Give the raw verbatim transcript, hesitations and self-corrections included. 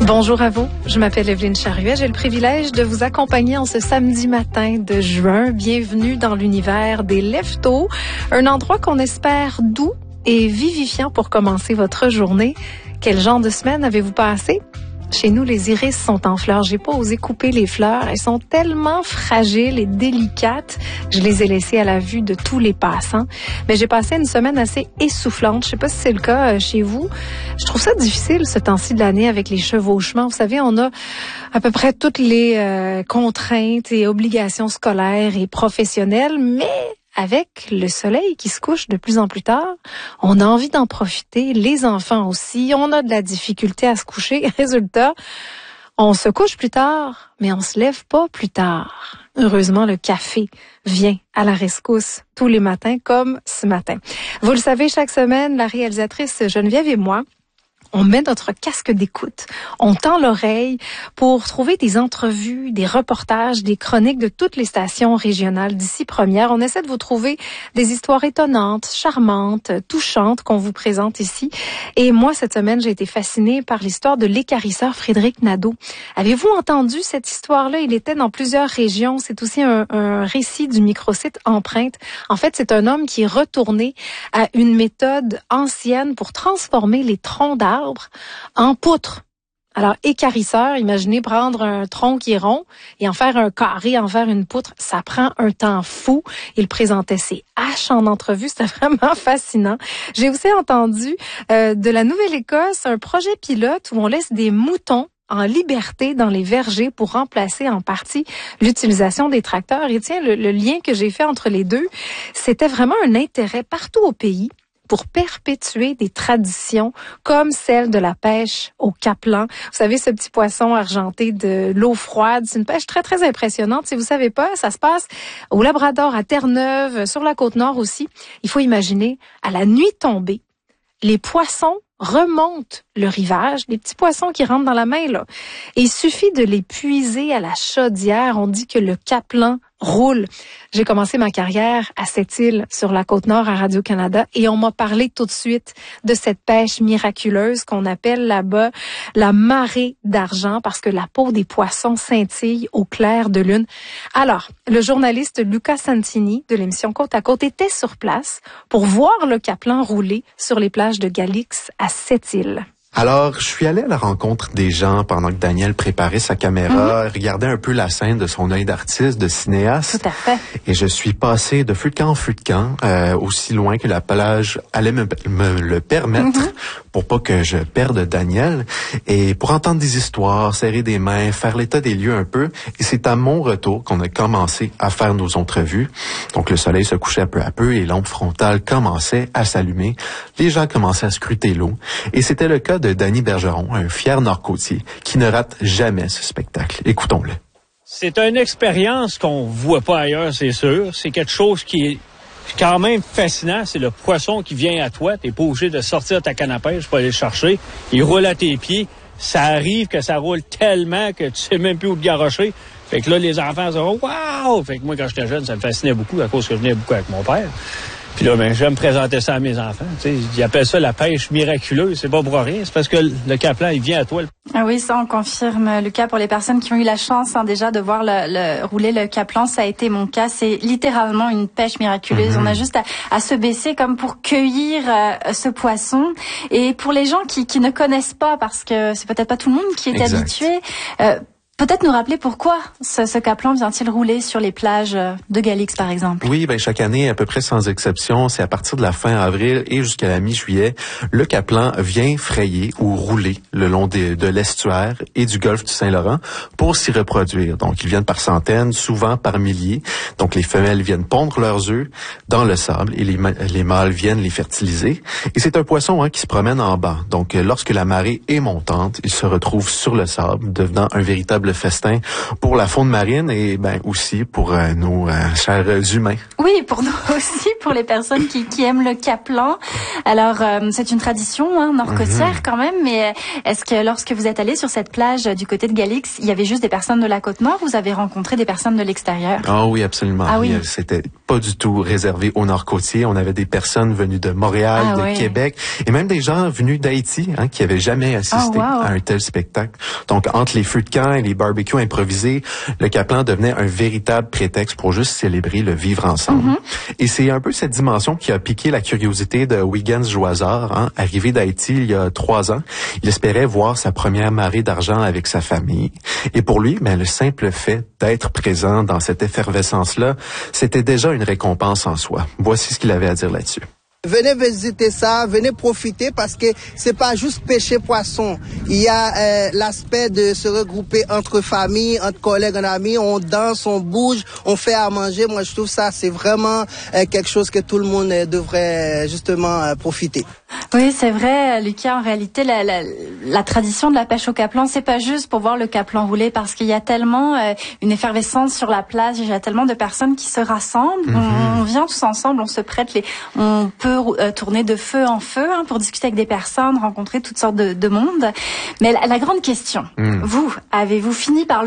Bonjour à vous, je m'appelle Evelyne Charruet, j'ai le privilège de vous accompagner en ce samedi matin de juin. Bienvenue dans l'univers des lève-tôt, un endroit qu'on espère doux et vivifiant pour commencer votre journée. Quel genre de semaine avez-vous passé? Chez nous, les iris sont en fleurs. J'ai pas osé couper les fleurs. Elles sont tellement fragiles et délicates. Je les ai laissées à la vue de tous les passants. Mais j'ai passé une semaine assez essoufflante. Je sais pas si c'est le cas chez vous. Je trouve ça difficile ce temps-ci de l'année avec les chevauchements. Vous savez, on a à peu près toutes les euh, contraintes et obligations scolaires et professionnelles, mais avec le soleil qui se couche de plus en plus tard, on a envie d'en profiter. Les enfants aussi, on a de la difficulté à se coucher. Résultat, on se couche plus tard, mais on se lève pas plus tard. Heureusement, le café vient à la rescousse tous les matins, comme ce matin. Vous le savez, chaque semaine, la réalisatrice Geneviève et moi, on met notre casque d'écoute, on tend l'oreille pour trouver des entrevues, des reportages, des chroniques de toutes les stations régionales d'ici Première. On essaie de vous trouver des histoires étonnantes, charmantes, touchantes qu'on vous présente ici. Et moi, cette semaine, j'ai été fascinée par l'histoire de l'équarrisseur Frédéric Nadeau. Avez-vous entendu cette histoire-là? Il était dans plusieurs régions. C'est aussi un, un récit du microsite Empreinte. En fait, c'est un homme qui est retourné à une méthode ancienne pour transformer les troncs d'arbres en poutre. Alors, équarrisseur, imaginez prendre un tronc qui est rond et en faire un carré, en faire une poutre, ça prend un temps fou. Il présentait ses haches en entrevue, c'était vraiment fascinant. J'ai aussi entendu euh, de la Nouvelle-Écosse un projet pilote où on laisse des moutons en liberté dans les vergers pour remplacer en partie l'utilisation des tracteurs. Et tiens, le, le lien que j'ai fait entre les deux, c'était vraiment un intérêt partout au pays pour perpétuer des traditions comme celle de la pêche au caplan. Vous savez, ce petit poisson argenté de l'eau froide, c'est une pêche très, très impressionnante. Si vous savez pas, ça se passe au Labrador, à Terre-Neuve, sur la Côte-Nord aussi. Il faut imaginer, à la nuit tombée, les poissons remontent le rivage, les petits poissons qui rentrent dans la main, là. Et il suffit de les puiser à la chaudière. On dit que le caplan roule. J'ai commencé ma carrière à Sept-Îles, sur la Côte-Nord, à Radio-Canada, et on m'a parlé tout de suite de cette pêche miraculeuse qu'on appelle là-bas la marée d'argent, parce que la peau des poissons scintille au clair de lune. Alors, le journaliste Lucas Santini de l'émission Côte à Côte était sur place pour voir le caplan rouler sur les plages de Galix à Sept-Îles. Alors, je suis allé à la rencontre des gens pendant que Daniel préparait sa caméra, mm-hmm. regardait un peu la scène de son œil d'artiste, de cinéaste. Tout à fait. Et je suis passé de feu de camp en feu de camp, euh, aussi loin que la plage allait me, me le permettre, mm-hmm. pour pas que je perde Daniel, et pour entendre des histoires, serrer des mains, faire l'état des lieux un peu. Et c'est à mon retour qu'on a commencé à faire nos entrevues. Donc, le soleil se couchait peu à peu et l'ombre frontale commençait à s'allumer. Les gens commençaient à scruter l'eau. Et c'était le cas de de Danny Bergeron, un fier nord-côtier qui ne rate jamais ce spectacle. Écoutons-le. C'est une expérience qu'on voit pas ailleurs, c'est sûr. C'est quelque chose qui est quand même fascinant. C'est le poisson qui vient à toi. T'es pas obligé de sortir ta canne à pêche pour aller le chercher. Il roule à tes pieds. Ça arrive que ça roule tellement que tu sais même plus où te garrocher. Fait que là, les enfants se disent « Wow! » Fait que moi, quand j'étais jeune, ça me fascinait beaucoup à cause que je venais beaucoup avec mon père. Puis là, ben, j'aime présenter ça à mes enfants. Tu sais, ils appellent ça la pêche miraculeuse. C'est pas pour rien. C'est parce que le caplan, il vient à toi. Ah oui, ça, on confirme, Lucas. Pour les personnes qui ont eu la chance, hein, déjà, de voir le, le, rouler le caplan, ça a été mon cas. C'est littéralement une pêche miraculeuse. Mm-hmm. On a juste à, à se baisser comme pour cueillir euh, ce poisson. Et pour les gens qui, qui ne connaissent pas, parce que c'est peut-être pas tout le monde qui est exact. habitué, euh, peut-être nous rappeler pourquoi ce, ce caplan vient-il rouler sur les plages de Galix, par exemple? Oui, ben chaque année, à peu près sans exception, c'est à partir de la fin avril et jusqu'à la mi-juillet, le caplan vient frayer ou rouler le long des, de l'estuaire et du golfe du Saint-Laurent pour s'y reproduire. Donc, ils viennent par centaines, souvent par milliers. Donc, les femelles viennent pondre leurs œufs dans le sable et les, les mâles viennent les fertiliser. Et c'est un poisson hein, qui se promène en bas. Donc, lorsque la marée est montante, il se retrouve sur le sable, devenant un véritable véritable festin pour la faune marine et ben aussi pour euh, nos euh, chers humains. Oui, pour nous aussi, pour les personnes qui, qui aiment le caplan. Alors, euh, c'est une tradition hein, nord-côtière mm-hmm. quand même, mais est-ce que lorsque vous êtes allé sur cette plage du côté de Galix, il y avait juste des personnes de la Côte-Nord ou vous avez rencontré des personnes de l'extérieur? Ah oui, absolument. Ah oui. C'était pas du tout réservé au nord-côtier. On avait des personnes venues de Montréal, ah, de oui. Québec et même des gens venus d'Haïti hein, qui avaient jamais assisté oh, wow. à un tel spectacle. Donc, entre les feux de camp et les barbecues improvisés, le caplan devenait un véritable prétexte pour juste célébrer le vivre ensemble. Mm-hmm. Et c'est un peu cette dimension qui a piqué la curiosité de Wiggins Joisard. Hein. Arrivé d'Haïti il y a trois ans, il espérait voir sa première marée d'argent avec sa famille. Et pour lui, ben, le simple fait d'être présent dans cette effervescence-là, c'était déjà une récompense en soi. Voici ce qu'il avait à dire là-dessus. Venez visiter ça, venez profiter parce que c'est pas juste pêcher poisson. Il y a euh, l'aspect de se regrouper entre familles, entre collègues, en amis. On danse, on bouge, on fait à manger. Moi, je trouve ça, c'est vraiment euh, quelque chose que tout le monde euh, devrait euh, justement euh, profiter. Oui, c'est vrai, Lucas. En réalité, la, la, la tradition de la pêche au caplan, c'est pas juste pour voir le caplan rouler, parce qu'il y a tellement euh, une effervescence sur la plage. Il y a tellement de personnes qui se rassemblent. Mm-hmm. On, on vient tous ensemble, on se prête les, on peut euh, tourner de feu en feu hein, pour discuter avec des personnes, rencontrer toutes sortes de, de monde. Mais la, la grande question, mm. vous, avez-vous fini par